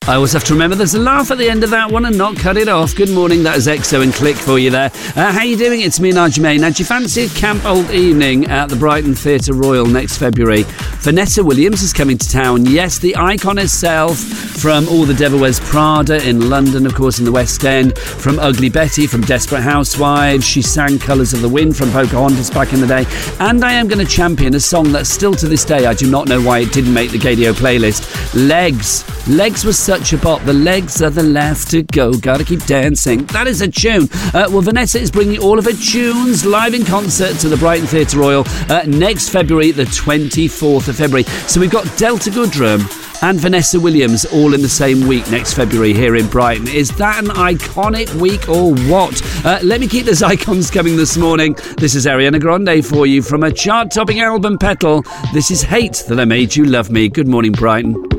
I always have to remember there's a laugh at the end of that one and not cut it off. Good morning, that is EXO and Click for you there. How you doing? It's me, Nigel May. Now, do you fancy a camp old evening at the Brighton Theatre Royal next February? Vanessa Williams is coming to town. Yes, the icon herself from all the Devil Wears Prada in London, of course, in the West End, from Ugly Betty, from Desperate Housewives. She sang Colours of the Wind from Pocahontas back in the day. And I am going to champion a song that still to this day, I do not know why it didn't make the Gadio playlist. Legs. Legs was such a bop. The legs are the left to go. Gotta keep dancing. That is a tune. Well, Vanessa is bringing all of her tunes live in concert to the Brighton Theatre Royal next February, the 24th of February. So we've got Delta Goodrem and Vanessa Williams all in the same week next February here in Brighton. Is that an iconic week or what? Let me keep those icons coming this morning. This is Ariana Grande for you from a chart-topping album, Petal. This is Hate That I Made You Love Me. Good morning, Brighton.